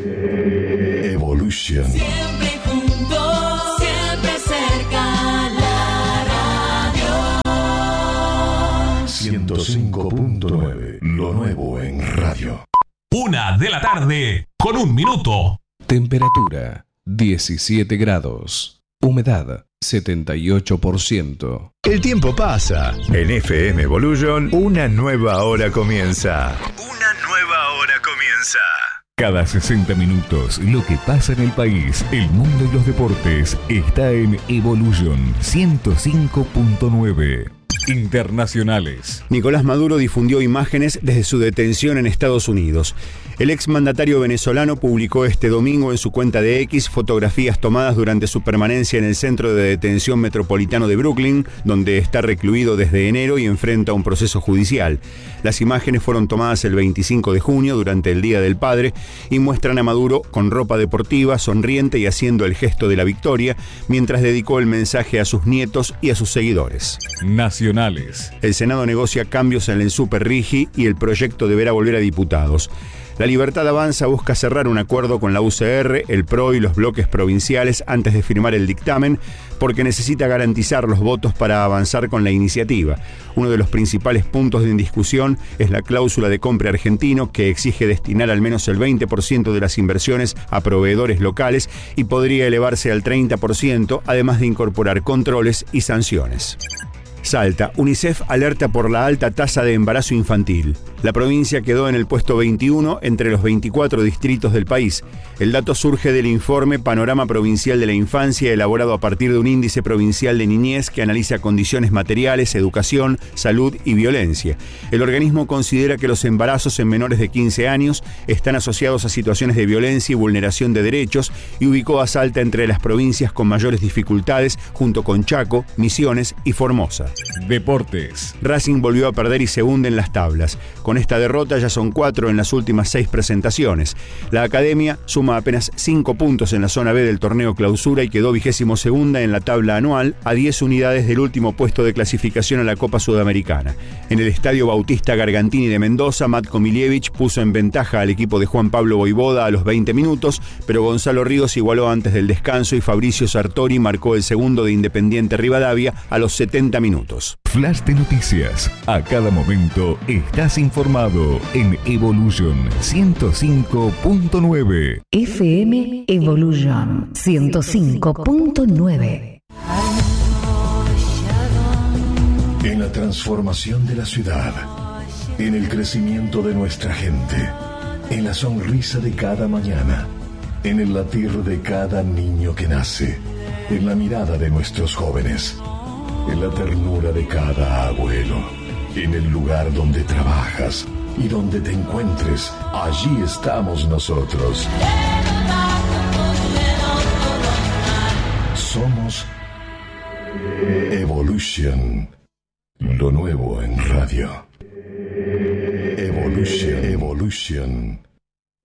Evolution. Siempre juntos, siempre cerca, la radio. 105.9, lo nuevo en radio. 1:00 con 1 minuto. Temperatura 17 grados. Humedad 78%. El tiempo pasa. En FM Evolution, una nueva hora comienza. Una nueva hora comienza. Cada 60 minutos, lo que pasa en el país, el mundo y los deportes está en Evolution 105.9. Internacionales. Nicolás Maduro difundió imágenes desde su detención en Estados Unidos. El exmandatario venezolano publicó este domingo en su cuenta de X fotografías tomadas durante su permanencia en el Centro de Detención Metropolitano de Brooklyn, donde está recluido desde enero y enfrenta un proceso judicial. Las imágenes fueron tomadas el 25 de junio durante el Día del Padre y muestran a Maduro con ropa deportiva, sonriente y haciendo el gesto de la victoria, mientras dedicó el mensaje a sus nietos y a sus seguidores. Nacionales. El Senado negocia cambios en el Super Rigi y el proyecto deberá volver a diputados. La Libertad Avanza busca cerrar un acuerdo con la UCR, el PRO y los bloques provinciales antes de firmar el dictamen, porque necesita garantizar los votos para avanzar con la iniciativa. Uno de los principales puntos en discusión es la cláusula de compra argentino, que exige destinar al menos el 20% de las inversiones a proveedores locales y podría elevarse al 30%, además de incorporar controles y sanciones. Salta, UNICEF alerta por la alta tasa de embarazo infantil. La provincia quedó en el puesto 21 entre los 24 distritos del país. El dato surge del informe Panorama Provincial de la Infancia, elaborado a partir de un índice provincial de niñez que analiza condiciones materiales, educación, salud y violencia. El organismo considera que los embarazos en menores de 15 años están asociados a situaciones de violencia y vulneración de derechos y ubicó a Salta entre las provincias con mayores dificultades, junto con Chaco, Misiones y Formosa. Deportes. Racing volvió a perder y se hunde en las tablas. Con esta derrota ya son 4 en las últimas 6 presentaciones. La Academia suma apenas 5 puntos en la zona B del torneo Clausura y quedó 22ª en la tabla anual, a 10 unidades del último puesto de clasificación a la Copa Sudamericana. En el Estadio Bautista Gargantini de Mendoza, Matko Miljevic puso en ventaja al equipo de Juan Pablo Voivoda a los 20 minutos, pero Gonzalo Ríos igualó antes del descanso y Fabricio Sartori marcó el segundo de Independiente Rivadavia a los 70 minutos. Flash de noticias. A cada momento estás informado en Evolution 105.9. FM Evolution 105.9. En la transformación de la ciudad, en el crecimiento de nuestra gente, en la sonrisa de cada mañana, en el latir de cada niño que nace, en la mirada de nuestros jóvenes, en la ternura de cada abuelo, en el lugar donde trabajas y donde te encuentres, allí estamos nosotros. Somos Evolution, lo nuevo en radio. Evolution.